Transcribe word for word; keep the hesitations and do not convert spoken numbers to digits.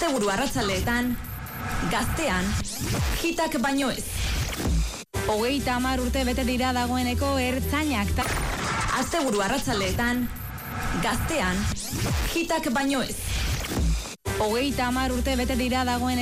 Asteburu arratsaleetan, Gaztean, hitak baino ez. Hogeita hamar urte bete dira dagoeneko ertzainak. Ta... Asteburu arratsaleetan, Gaztean, hitak baino ez. Hogeita hamar urte bete dira dagoeneko